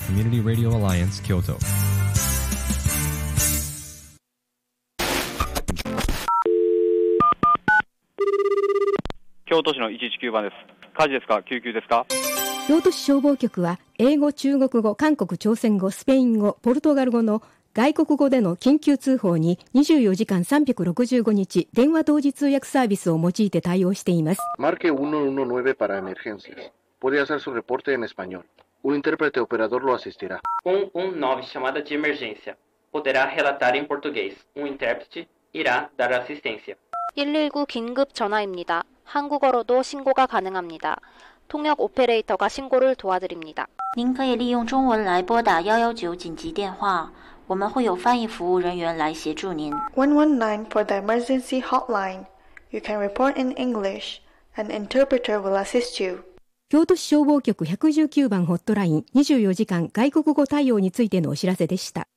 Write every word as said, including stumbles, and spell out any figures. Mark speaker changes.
Speaker 1: Community Radio Alliance Kyoto.
Speaker 2: 京都市のいちいちきゅうばんです。火事ですか？救急ですか？
Speaker 3: 京都市消防局は英語、中国語、韓国、朝鮮語、スペイン語、ポルトガル語の外国語での緊急通報ににじゅうよじかんさんびゃくろくじゅうごにち電話同時通訳サービスを用いて対応しています。
Speaker 4: Marque uno uno nueve para emergencias. Puede hacer su reporte en español. Un intérprete operador lo asistirá.
Speaker 5: um um nove chamada de emergência. Poderá relatar em português. Um intérprete irá dar assistência.
Speaker 6: 일일구 긴급 전화입니다. 한국어로도 신고가 가능합니다. 통역 오페레이터가 신고를 도와드립니다.
Speaker 7: 您可以利用中文来拨打一一九紧急电话，我们会有翻译服务人员来协助您。
Speaker 8: one one nine for the emergency hotline. You can report in English. An interpreter will assist you.
Speaker 3: 京都市消防局いちいちきゅうばんホットラインにじゅうよじかん外国語対応についてのお知らせでした。